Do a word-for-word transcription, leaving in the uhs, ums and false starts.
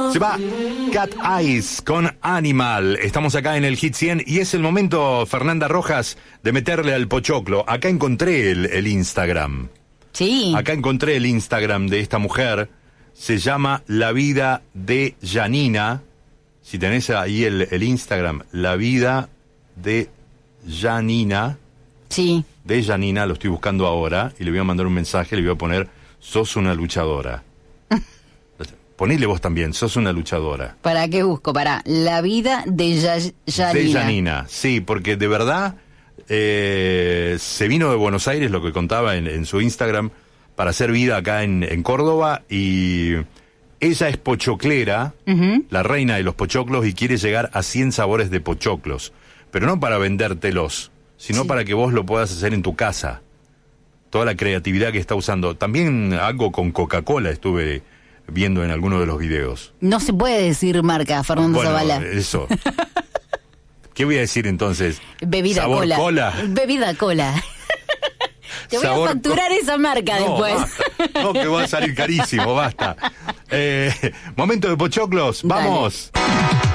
Se va Cat Eyes con Animal. Estamos acá en el Hit cien y es el momento, Fernanda Rojas, de meterle al pochoclo. Acá encontré el, el Instagram. Sí. Acá encontré el Instagram de esta mujer. Se llama La Vida de Janina. Si tenés ahí el, el Instagram, La Vida de Janina. Sí. De Janina, lo estoy buscando ahora y le voy a mandar un mensaje, le voy a poner, sos una luchadora. Ponele vos también, sos una luchadora. ¿Para qué busco? Para La Vida de ya Janina. De Janina, sí, porque de verdad eh, se vino de Buenos Aires, lo que contaba en, en su Instagram, para hacer vida acá en, en Córdoba, y ella es pochoclera, uh-huh. la reina de los pochoclos, y quiere llegar a cien sabores de pochoclos, pero no para vendértelos, sino sí. para que vos lo puedas hacer en tu casa. Toda la creatividad que está usando. También algo con Coca-Cola estuve viendo en alguno de los videos. No se puede decir marca, Fernando bueno, Zavala. Eso. ¿Qué voy a decir entonces? Bebida ¿Sabor cola. cola? Bebida cola. Te voy Sabor a facturar co- esa marca no, después. Basta. No, que va a salir carísimo, basta. Eh, momento de pochoclos, vamos. Dale.